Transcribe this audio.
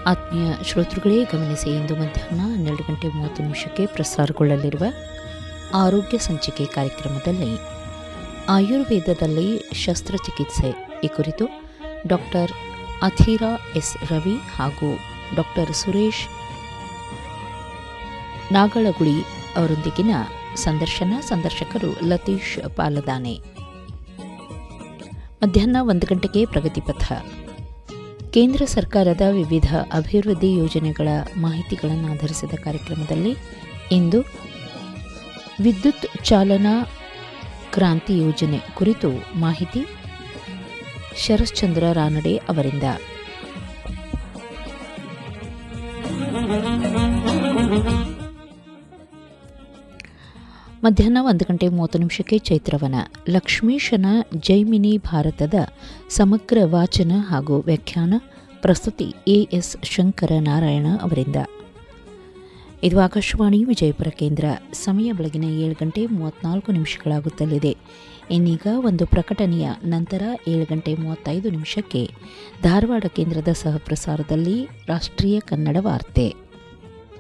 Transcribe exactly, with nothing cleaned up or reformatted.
ಆತ್ಮೀಯ ಶ್ರೋತೃಗಳೇ ಗಮನಿಸಿ, ಇಂದು ಮಧ್ಯಾಹ್ನ ಹನ್ನೆರಡು ಗಂಟೆ ಮೂವತ್ತು ನಿಮಿಷಕ್ಕೆ ಪ್ರಸಾರಗೊಳ್ಳಲಿರುವ ಆರೋಗ್ಯ ಸಂಚಿಕೆ ಕಾರ್ಯಕ್ರಮದಲ್ಲಿ ಆಯುರ್ವೇದದಲ್ಲಿ ಶಸ್ತ್ರಚಿಕಿತ್ಸೆ ಈ ಕುರಿತು ಡಾಕ್ಟರ್ ಅಥೀರಾ ಎಸ್ ರವಿ ಹಾಗೂ ಡಾಕ್ಟರ್ ಸುರೇಶ್ ನಾಗಳಗುಳಿ ಅವರೊಂದಿಗಿನ ಸಂದರ್ಶನ. ಸಂದರ್ಶಕರು ಲತೀಶ್ ಪಾಲದಾನೆ. ಮಧ್ಯಾಹ್ನ ಒಂದು ಗಂಟೆಗೆ ಪ್ರಗತಿಪಥ, ಕೇಂದ್ರ ಸರ್ಕಾರದ ವಿವಿಧ ಅಭಿವೃದ್ಧಿ ಯೋಜನೆಗಳ ಮಾಹಿತಿಗಳನ್ನು ಆಧರಿಸಿದ ಕಾರ್ಯಕ್ರಮದಲ್ಲಿ ಇಂದು ವಿದ್ಯುತ್ ಚಾಲನಾ ಕ್ರಾಂತಿ ಯೋಜನೆ ಕುರಿತು ಮಾಹಿತಿ ಶರಶ್ಚಂದ್ರ ರಾನಡೆ ಅವರಿಂದ. ಮಧ್ಯಾಹ್ನ ಒಂದು ಗಂಟೆ ಮೂವತ್ತು ನಿಮಿಷಕ್ಕೆ ಚೈತ್ರವನ, ಲಕ್ಷ್ಮೀಶನ ಜೈಮಿನಿ ಭಾರತದ ಸಮಗ್ರ ವಾಚನ ಹಾಗೂ ವ್ಯಾಖ್ಯಾನ, ಪ್ರಸ್ತುತಿ ಎ ಎಸ್ ಶಂಕರ ನಾರಾಯಣ ಅವರಿಂದ. ಇದು ಆಕಾಶವಾಣಿ ವಿಜಯಪುರ ಕೇಂದ್ರ. ಸಮಯ ಬೆಳಗಿನ ಏಳು ಗಂಟೆ ಮೂವತ್ನಾಲ್ಕು ನಿಮಿಷಗಳಾಗುತ್ತಲಿದೆ. ಇನ್ನೀಗ ಒಂದು ಪ್ರಕಟಣೆಯ ನಂತರ ಏಳು ಗಂಟೆ ಮೂವತ್ತೈದು ನಿಮಿಷಕ್ಕೆ ಧಾರವಾಡ ಕೇಂದ್ರದ ಸಹಪ್ರಸಾರದಲ್ಲಿ ರಾಷ್ಟ್ರೀಯ ಕನ್ನಡ ವಾರ್ತೆ.